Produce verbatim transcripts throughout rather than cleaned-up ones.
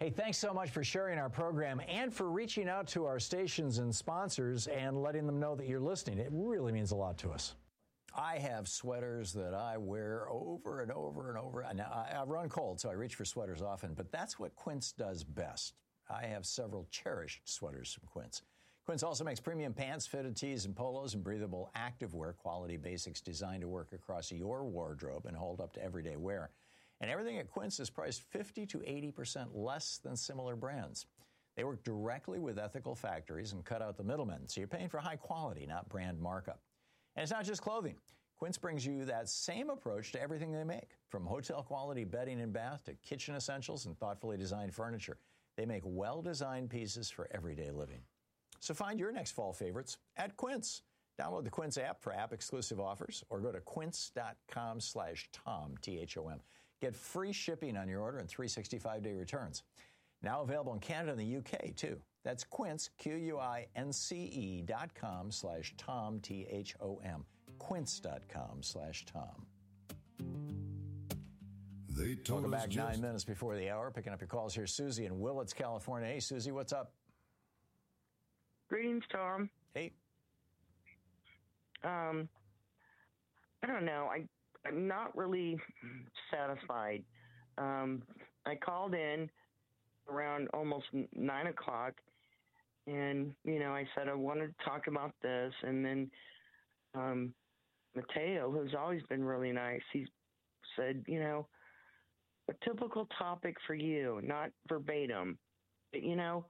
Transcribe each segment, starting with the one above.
Hey, thanks so much for sharing our program and for reaching out to our stations and sponsors and letting them know that you're listening. It really means a lot to us. I have sweaters that I wear over and over and over. Now, I run cold, so I reach for sweaters often, but that's what Quince does best. I have several cherished sweaters from Quince. Quince also makes premium pants, fitted tees, and polos, and breathable activewear quality basics designed to work across your wardrobe and hold up to everyday wear. And everything at Quince is priced fifty to eighty percent less than similar brands. They work directly with ethical factories and cut out the middlemen, so you're paying for high quality, not brand markup. And it's not just clothing. Quince brings you that same approach to everything they make, from hotel-quality bedding and bath to kitchen essentials and thoughtfully designed furniture. They make well-designed pieces for everyday living. So find your next fall favorites at Quince. Download the Quince app for app-exclusive offers or go to quince.com slash Tom, T H O M. Get free shipping on your order and three hundred sixty-five day returns. Now available in Canada and the U K, too. That's Quince, Q U I N C E dot com slash Tom, T H O M. Quince.com slash Tom. They told Welcome us back just... nine minutes before the hour. Picking up your calls here. Susie in Willits, California. Hey, Susie, what's up? Greetings, Tom. Hey. Um, I don't know. I, I'm not really satisfied. Um, I called in around almost nine o'clock, and, you know, I said I wanted to talk about this, and then um, Mateo, who's always been really nice, he said, you know, a typical topic for you, not verbatim. But, you know,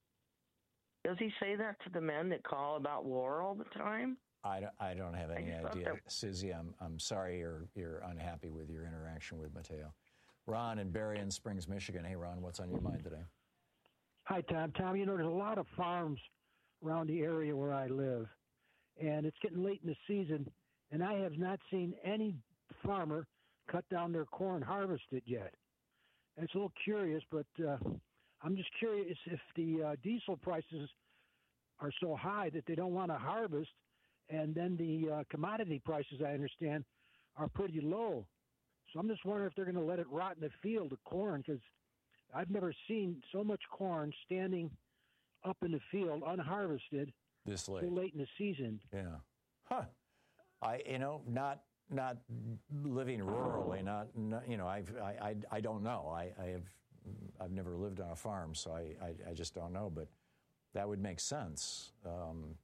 does he say that to the men that call about war all the time? I don't, I don't have any idea. That... Susie, I'm, I'm sorry you're, you're unhappy with your interaction with Mateo. Ron in Berrien Springs, Michigan. Hey, Ron, what's on your mind today? Hi, Tom. Tom, you know, there's a lot of farms around the area where I live, and it's getting late in the season, and I have not seen any farmer cut down their corn, harvest it yet. And it's a little curious, but uh, I'm just curious if the uh, diesel prices are so high that they don't want to harvest, and then the uh, commodity prices, I understand, are pretty low. So I'm just wondering if they're going to let it rot in the field, the corn, because I've never seen so much corn standing up in the field unharvested this late, so late in the season. Yeah. Huh. I, you know, not not living rurally, not, not you know, I've, I, I, I don't know. I, I have, I've never lived on a farm, so I, I, I just don't know. But that would make sense. Um,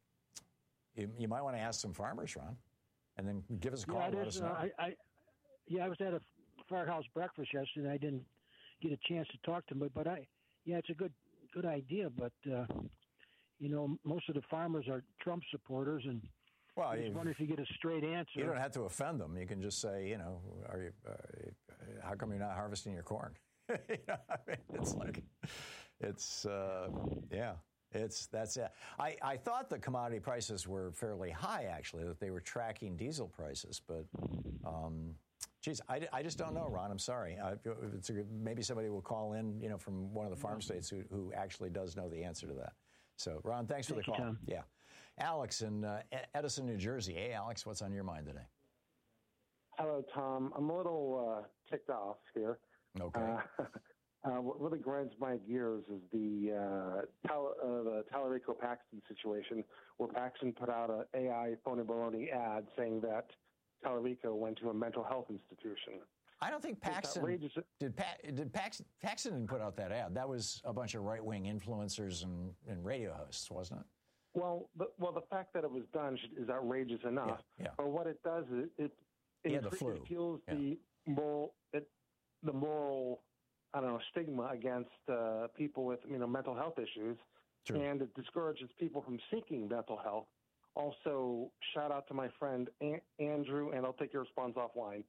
you, you might want to ask some farmers, Ron, and then give us a call Yeah, and let is, us know. Uh, I, I, yeah, I was at a firehouse breakfast yesterday. I didn't get a chance to talk to them, but I, yeah, it's a good good idea. But uh, you know, most of the farmers are Trump supporters, and well, I just wonder if you get a straight answer. You don't have to offend them. You can just say, you know, are you? Uh, how come you're not harvesting your corn? you know, I mean, it's like, it's uh, yeah. It's that's it. I, I thought the commodity prices were fairly high, actually, that they were tracking diesel prices. But, um, geez, I, I just don't know, Ron. I'm sorry. I, it's a, maybe somebody will call in, you know, from one of the farm states who, who actually does know the answer to that. So, Ron, thanks for Thank the you, call. Tom. Yeah. Alex in uh, Edison, New Jersey. Hey, Alex, what's on your mind today? Hello, Tom. I'm a little uh, ticked off here. Okay. Uh, Uh, what really grinds my gears is the uh, Tal- uh, the Tallarico Paxton situation, where Paxton put out an A I phony baloney ad saying that Tallarico went to a mental health institution. I don't think Paxton did. Pa- did Pax- Paxton didn't put out that ad. That was a bunch of right wing influencers and, and radio hosts, wasn't it? Well, the, well, the fact that it was done is outrageous enough. Yeah, yeah. But what it does is it it, He had the it, flu. it fuels Yeah. the moral it, the moral. I don't know, stigma against uh, people with, you know, mental health issues, True. And it discourages people from seeking mental health. Also, shout out to my friend a- Andrew, and I'll take your response offline.